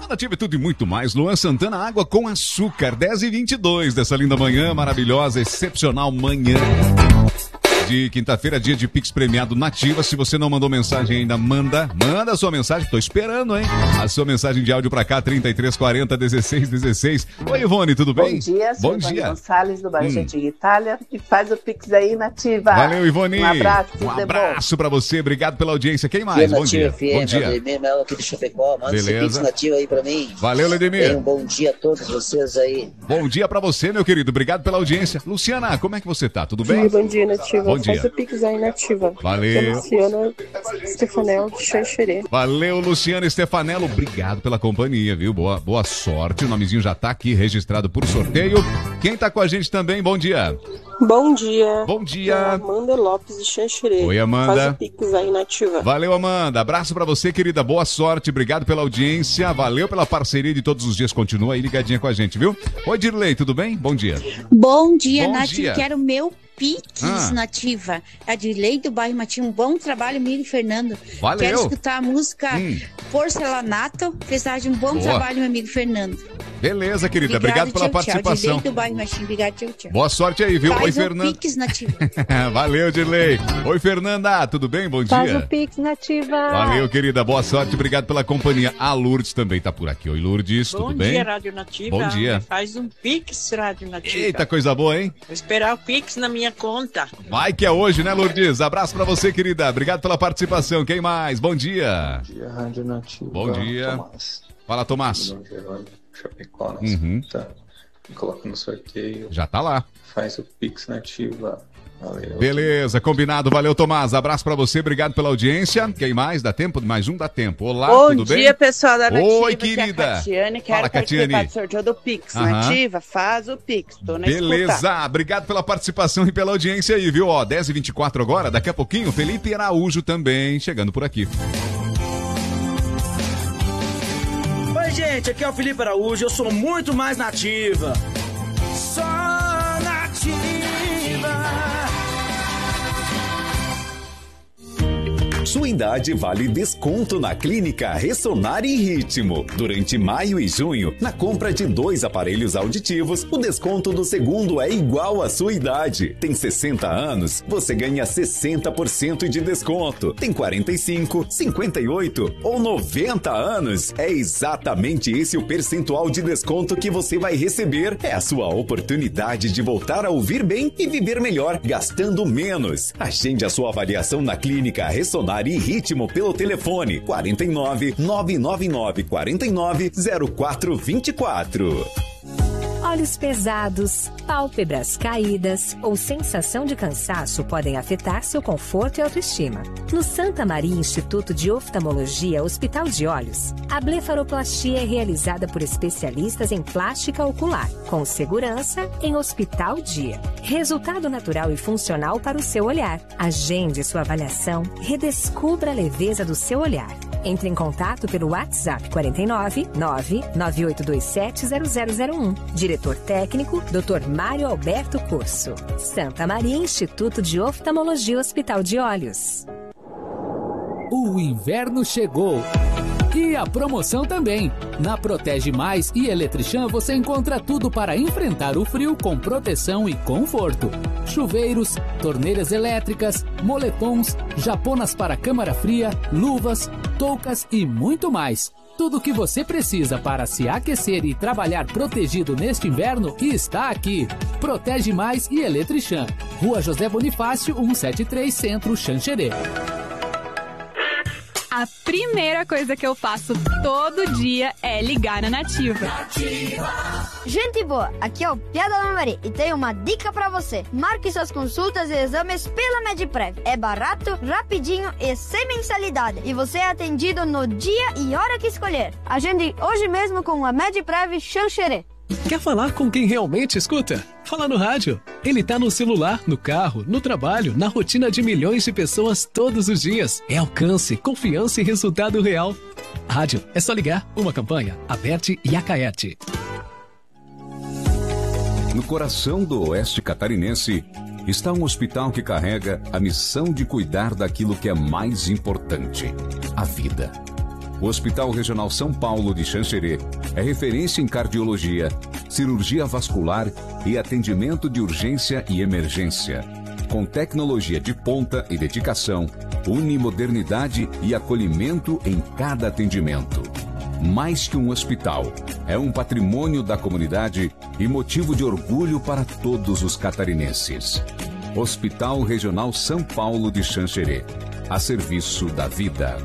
Nativa tudo e muito mais. Luan Santana, água com açúcar. 10h22 dessa linda manhã, maravilhosa, excepcional manhã de quinta-feira, dia de Pix premiado Nativa. Se você não mandou mensagem ainda, manda a sua mensagem. Tô esperando, hein? A sua mensagem de áudio pra cá, 3340 1616. Oi, Ivone, tudo bem? Bom dia, bom dia. Gonçalves do bairro Jardim Itália, e faz o Pix aí, Nativa. Valeu, Ivone. Um abraço, um abraço pra você, obrigado pela audiência. Quem mais? Bom dia. Bom dia. Ledemir Melo aqui do Chapecó, manda esse Pix Nativa aí pra mim. Valeu, Ledemir. Um bom dia a todos vocês aí. Bom dia pra você, meu querido, obrigado pela audiência. Luciana, como é que você tá? Tudo bem? Bom dia, Nativa. Bom dia. Faz o Pix aí, Nativa. Valeu. Luciana Stefanel de Xanxerê. Valeu, Luciana Stefanello. Obrigado pela companhia, viu? Boa sorte. O nomezinho já tá aqui registrado por sorteio. Quem tá com a gente também? Bom dia. Bom dia. Bom dia. Amanda Lopes de Xanxerê. Oi, Amanda. Faz o Pix aí, Nativa. Valeu, Amanda. Abraço pra você, querida. Boa sorte. Obrigado pela audiência. Valeu pela parceria de todos os dias. Continua aí ligadinha com a gente, viu? Oi, Dirley, tudo bem? Bom dia. Bom dia, Bom Nath. dia. Quero meu Pix Nativa. A Dirley do bairro Matinho. Um bom trabalho, Miri e Fernando. Valeu. Quero escutar a música Porcelanato. Fez um bom trabalho, meu amigo Fernando. Beleza, querida. Obrigado pela participação. Dirley do bairro Matinho. Obrigado, tchau. Boa sorte aí, viu? Faz Oi, o Fernanda. Pix Nativa. Valeu, Dirley. Oi, Fernanda. Tudo bem? Bom dia. Faz o Pix Nativa. Valeu, querida. Boa sorte. Obrigado pela companhia. A Lourdes também tá por aqui. Oi, Lourdes. Tudo bem? Bom dia, Rádio Nativa. Bom dia. Faz um Pix, Rádio Nativa. Eita, coisa boa, hein? Vou esperar o Pix na minha conta. Vai que é hoje, né, Lourdes? Abraço pra você, querida. Obrigado pela participação. Quem mais? Bom dia. Bom dia, Rádio Nativa. Bom dia. Tomás. Fala, Tomás. Chapecó, tá. Coloca no sorteio. Já tá lá. Faz o Pix Nativa. Valeu. Beleza, combinado. Valeu, Tomás. Abraço pra você, obrigado pela audiência. Quem mais? Dá tempo? Mais um dá tempo. Olá, tudo bem? Bom dia, pessoal da Nativa. Oi, querida. Aqui é a Catiane. Fala, Quero participar Catiane. do sorteio do Pix. Nativa, faz o Pix. Tô na Beleza, escuta. obrigado pela participação e pela audiência aí, viu? Ó, 10h24 agora, daqui a pouquinho, Felipe Araújo também chegando por aqui. Oi, gente, aqui é o Felipe Araújo, eu sou muito mais nativa. Só nativa. Sua idade vale desconto na Clínica Ressonar e Ritmo. Durante maio e junho, na compra de 2 aparelhos auditivos, o desconto do segundo é igual à sua idade. Tem 60 anos, você ganha 60% de desconto. Tem 45, 58 ou 90 anos. É exatamente esse o percentual de desconto que você vai receber. É a sua oportunidade de voltar a ouvir bem e viver melhor, gastando menos. Agende a sua avaliação na Clínica Ressonar e Ritmo pelo telefone 49 999 49 0424. Olhos pesados, pálpebras caídas ou sensação de cansaço podem afetar seu conforto e autoestima. No Santa Maria Instituto de Oftalmologia Hospital de Olhos, a blefaroplastia é realizada por especialistas em plástica ocular, com segurança em Hospital Dia. Resultado natural e funcional para o seu olhar. Agende sua avaliação, redescubra a leveza do seu olhar. Entre em contato pelo WhatsApp 49 99827 0001. Diretor técnico, Dr. Mário Alberto Curso. Santa Maria Instituto de Oftalmologia Hospital de Olhos. O inverno chegou. E a promoção também. Na Protege Mais e Eletrichan você encontra tudo para enfrentar o frio com proteção e conforto. Chuveiros, torneiras elétricas, moletons, japonas para câmara fria, luvas, toucas e muito mais. Tudo o que você precisa para se aquecer e trabalhar protegido neste inverno está aqui. Protege Mais e Eletrichan. Rua José Bonifácio, 173 Centro, Xanxerê. A primeira coisa que eu faço todo dia é ligar na Nativa. Gente boa, aqui é o Piada da Maria e tenho uma dica pra você. Marque suas consultas e exames pela Medprev. É barato, rapidinho e sem mensalidade. E você é atendido no dia e hora que escolher. Agende hoje mesmo com a Medprev Xanxerê. Quer falar com quem realmente escuta? Fala no rádio. Ele tá no celular, no carro, no trabalho, na rotina de milhões de pessoas todos os dias. É alcance, confiança e resultado real. Rádio, é só ligar. Uma campanha, Aberte e Acaete. No coração do oeste catarinense está um hospital que carrega a missão de cuidar daquilo que é mais importante, a vida. O Hospital Regional São Paulo de Xanxerê é referência em cardiologia, cirurgia vascular e atendimento de urgência e emergência. Com tecnologia de ponta e dedicação, unimodernidade e acolhimento em cada atendimento. Mais que um hospital, é um patrimônio da comunidade e motivo de orgulho para todos os catarinenses. Hospital Regional São Paulo de Xanxerê, a serviço da vida.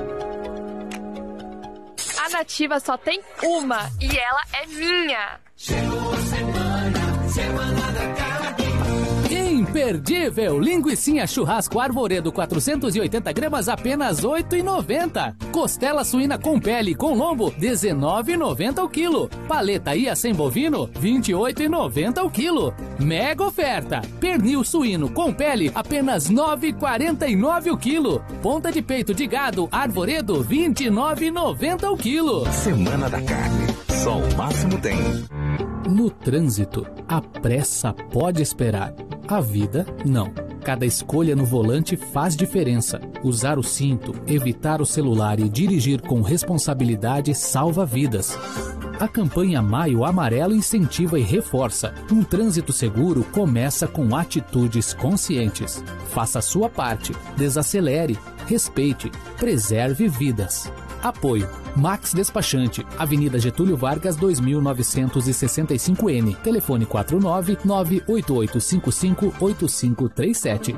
A Nativa só tem uma e ela é minha. Chegou a semana da carne. Imperdível! Linguicinha churrasco Arvoredo 480 gramas, apenas R$ 8,90. Costela suína com pele e com lombo, R$ 19,90 o quilo. Paleta Iacém bovino, R$ 28,90 o quilo. Mega oferta! Pernil suíno com pele, apenas R$ 9,49 o quilo. Ponta de peito de gado Arvoredo, R$ 29,90 o quilo. Semana da carne, só o máximo tem. No trânsito, a pressa pode esperar. A vida, não. Cada escolha no volante faz diferença. Usar o cinto, evitar o celular e dirigir com responsabilidade salva vidas. A campanha Maio Amarelo incentiva e reforça. Um trânsito seguro começa com atitudes conscientes. Faça a sua parte. Desacelere, respeite, preserve vidas. Apoio. Max Despachante, Avenida Getúlio Vargas, 2965N. Telefone 49988558537.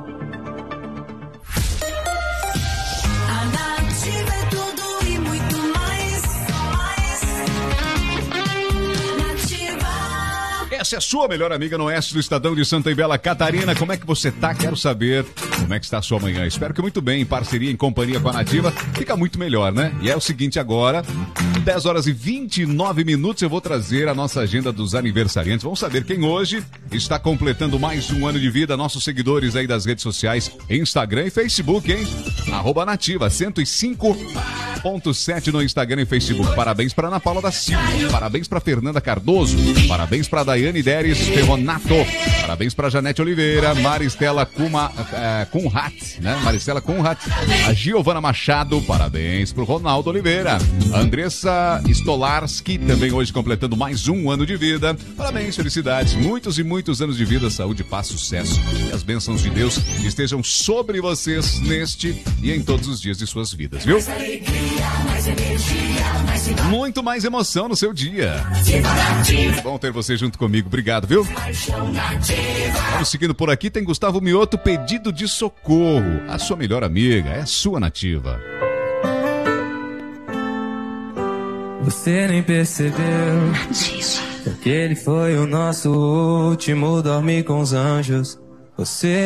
Essa é a sua melhor amiga no oeste do Estadão de Santa e Bela Catarina. Como é que você tá? Quero saber como é que está a sua manhã. Espero que muito bem, em parceria, em companhia com a Nativa. Fica muito melhor, né? E é o seguinte agora, 10 horas e 29 minutos, eu vou trazer a nossa agenda dos aniversariantes. Vamos saber quem hoje está completando mais um ano de vida. Nossos seguidores aí das redes sociais, Instagram e Facebook, hein? @Nativa, 105.7 no Instagram e Facebook. Parabéns para Ana Paula da Silva. Parabéns para Fernanda Cardoso. Parabéns para Daiane Deres Ferronato. Parabéns para Janete Oliveira, Maristela Kunrat, né? Maristela Kunrat. A Giovana Machado, parabéns para o Ronaldo Oliveira. Andressa Stolarski, também hoje completando mais um ano de vida. Parabéns, felicidades. Muitos e muitos anos de vida, saúde, paz, sucesso. E as bênçãos de Deus estejam sobre vocês neste e em todos os dias de suas vidas, viu? Muito mais emoção no seu dia. Bom ter você junto comigo, obrigado, viu? Vamos seguindo por aqui, tem Gustavo Mioto, pedido de socorro. A sua melhor amiga, é a sua Nativa. Você nem percebeu que ele foi o nosso último dormir com os anjos. Você